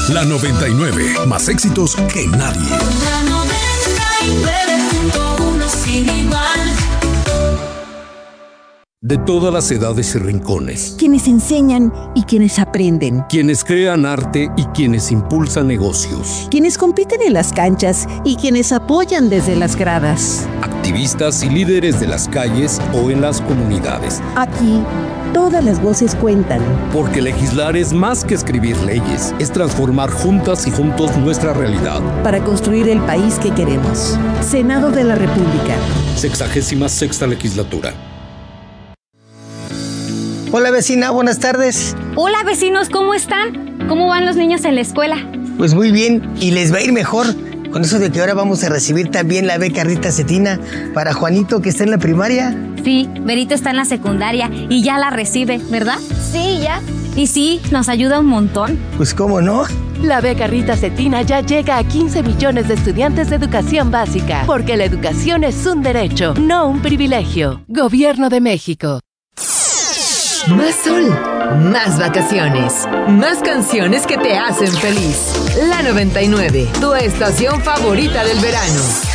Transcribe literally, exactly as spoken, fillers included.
La noventa y nueve, más éxitos que nadie. La noventa y nueve punto uno sin igual. De todas las edades y rincones. Quienes enseñan y quienes aprenden. Quienes crean arte y quienes impulsan negocios. Quienes compiten en las canchas y quienes apoyan desde las gradas. Activistas y líderes de las calles o en las comunidades. Aquí, todas las voces cuentan. Porque legislar es más que escribir leyes, es transformar juntas y juntos nuestra realidad. Para construir el país que queremos. Senado de la República. Sexagésima sexta legislatura. Hola vecina, buenas tardes. Hola vecinos, ¿cómo están? ¿Cómo van los niños en la escuela? Pues muy bien, y les va a ir mejor con eso de que ahora vamos a recibir también la beca Rita Cetina para Juanito, que está en la primaria. Sí, Berito está en la secundaria y ya la recibe, ¿verdad? Sí, ya. Y sí, nos ayuda un montón. Pues cómo no. La beca Rita Cetina ya llega a quince millones de estudiantes de educación básica, porque la educación es un derecho, no un privilegio. Gobierno de México. Más sol, más vacaciones, más canciones que te hacen feliz. La noventa y nueve, tu estación favorita del verano.